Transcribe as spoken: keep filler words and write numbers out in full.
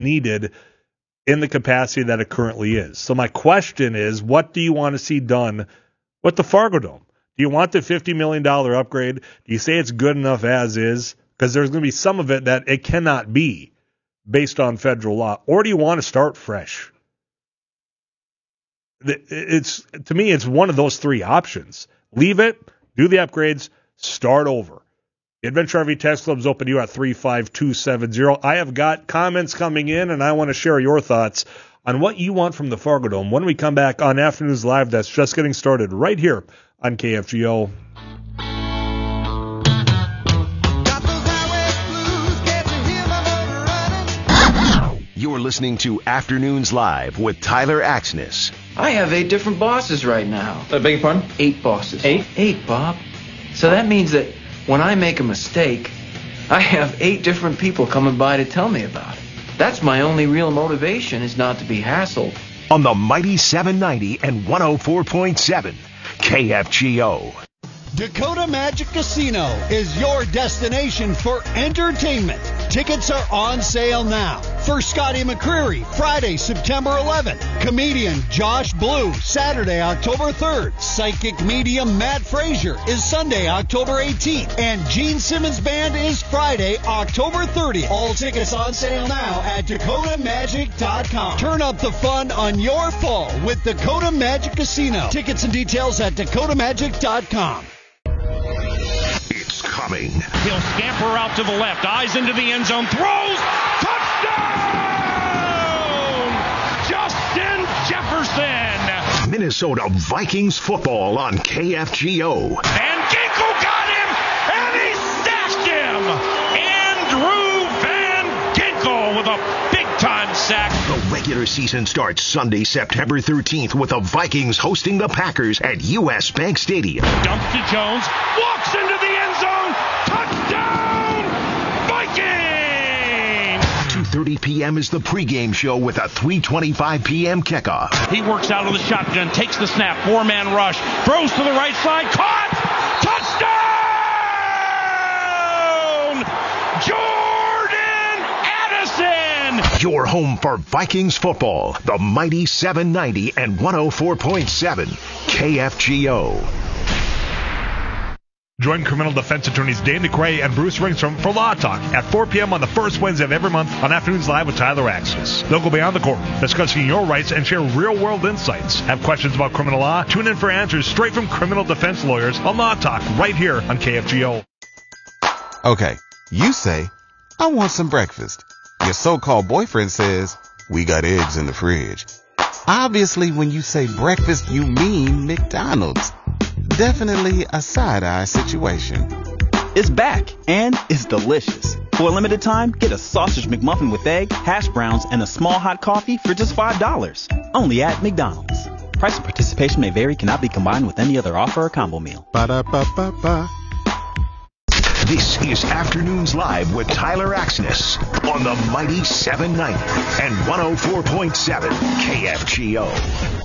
needed in the capacity that it currently is. So my question is, what do you want to see done with the Fargo Dome? Do you want the fifty million dollars upgrade? Do you say it's good enough as is? Because there's going to be some of it that it cannot be based on federal law. Or do you want to start fresh? It's, to me, it's one of those three options. Leave it, do the upgrades, start over. The Adventure R V Text Club is open to you at three five two seven zero. I have got comments coming in, and I want to share your thoughts on what you want from the Fargo Dome when we come back on Afternoons Live. That's just getting started right here on K F G O. You're listening to Afternoons Live with Tyler Axness. I have eight different bosses right now. I beg your pardon? Eight bosses. Eight? Eight, Bob. So that means that when I make a mistake, I have eight different people coming by to tell me about it. That's my only real motivation, is not to be hassled. On the mighty seven ninety and one oh four point seven K F G O. Dakota Magic Casino is your destination for entertainment. Tickets are on sale now. For Scotty McCreery, Friday, September eleventh. Comedian Josh Blue, Saturday, October third. Psychic medium Matt Frazier is Sunday, October eighteenth. And Gene Simmons Band is Friday, October thirtieth. All tickets on sale now at Dakota Magic dot com. Turn up the fun on your fall with Dakota Magic Casino. Tickets and details at Dakota Magic dot com. It's coming. He'll scamper out to the left, eyes into the end zone, throws, touchdown! Justin Jefferson! Minnesota Vikings football on K F G O. And Ginkel got him, and he stashed him! Andrew Van Ginkel with a big-time sack. The regular season starts Sunday, September thirteenth, with the Vikings hosting the Packers at U S Bank Stadium. Dumps to Jones, walks into the end zone, touchdown, Vikings! two thirty p.m. is the pregame show with a three twenty-five p.m. kickoff. He works out of the shotgun, takes the snap, four-man rush, throws to the right side, caught, touchdown! Jordan Addison! Your home for Vikings football, the mighty seven ninety and one oh four point seven K F G O. Join criminal defense attorneys Dane DeCray and Bruce Ringstrom for Law Talk at four p.m. on the first Wednesday of every month on Afternoons Live with Tyler Axness. They'll go beyond the court, discussing your rights and share real-world insights. Have questions about criminal law? Tune in for answers straight from criminal defense lawyers on Law Talk right here on K F G O. Okay, you say, I want some breakfast. Your so-called boyfriend says, we got eggs in the fridge. Obviously, when you say breakfast, you mean McDonald's. Definitely a side-eye situation. It's back, and it's delicious. For a limited time, get a sausage McMuffin with egg, hash browns, and a small hot coffee for just five dollars. Only at McDonald's. Price and participation may vary, cannot be combined with any other offer or combo meal. Ba-da-ba-ba-ba. This is Afternoons Live with Tyler Axness on the mighty seven ninety and one oh four point seven K F G O.